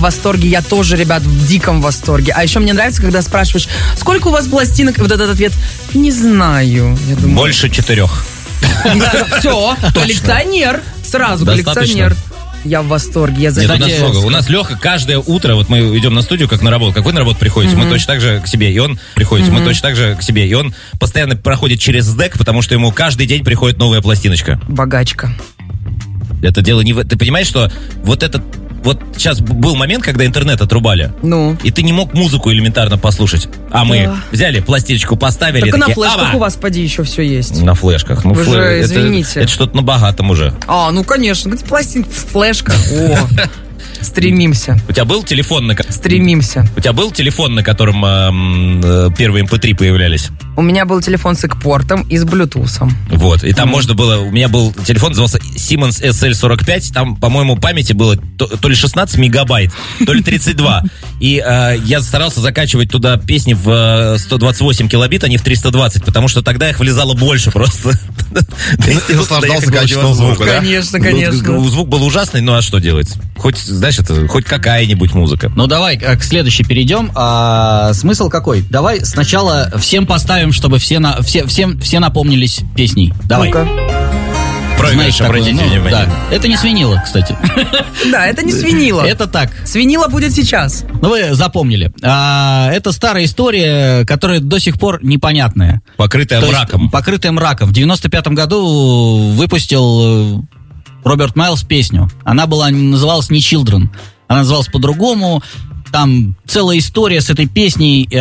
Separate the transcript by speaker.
Speaker 1: восторге, я тоже, ребят, в диком восторге. А еще мне нравится, когда спрашиваешь, сколько у вас пластинок, и вот этот ответ, не знаю. Я думаю,
Speaker 2: больше 4.
Speaker 1: Все, коллекционер, сразу коллекционер. Я в восторге, я
Speaker 2: Нет, у нас много. У нас Леха каждое утро, вот мы идем на студию, как на работу. Как вы на работу приходите, мы точно так же к себе, и он приходит, мы точно так же к себе. И он постоянно проходит через СДЭК, потому что ему каждый день приходит новая пластиночка.
Speaker 1: Богачка.
Speaker 2: Это дело не в... Ты понимаешь, что вот этот... Вот сейчас был момент, когда интернет отрубали.
Speaker 1: Ну.
Speaker 2: И ты не мог музыку элементарно послушать. А мы взяли пластиночку, поставили.
Speaker 1: Так на флешках у вас, поди, еще все есть.
Speaker 2: На флешках. Ну,
Speaker 1: вы же, извините.
Speaker 2: Это что-то на богатом уже.
Speaker 1: Ну конечно. Пластинка, флешка. О, стремимся.
Speaker 2: У тебя был телефон,
Speaker 1: Стремимся.
Speaker 2: У тебя был телефон, на котором первые MP3 появлялись?
Speaker 1: У меня был телефон с экпортом и с блютусом.
Speaker 2: Вот, и там можно было... У меня был телефон, назывался Siemens SL45. Там, по-моему, памяти было то ли 16 мегабайт, то ли 32. И я старался закачивать туда песни в 128 килобит, а не в 320, потому что тогда их влезало больше просто.
Speaker 3: Ты наслаждался качеством звука, да?
Speaker 1: Конечно.
Speaker 2: Звук был ужасный, ну а что делать? Хоть, знаешь, это хоть какая-нибудь музыка.
Speaker 4: Ну давай к следующей перейдем. Смысл какой? Давай сначала всем поставим, чтобы все напомнились песней. Давай.
Speaker 1: Ну-ка.
Speaker 2: Проигрыш, обратите внимание.
Speaker 4: Да. Это не свинила, кстати.
Speaker 1: Да, это не свинила.
Speaker 4: Это так.
Speaker 1: Свинила будет сейчас.
Speaker 4: Ну, вы запомнили. Это старая история, которая до сих пор непонятная.
Speaker 2: Покрытая мраком.
Speaker 4: Покрытая мраком. В 95-м году выпустил Роберт Майлз песню. Она называлась не Children. Она называлась по-другому. Там целая история с этой песней.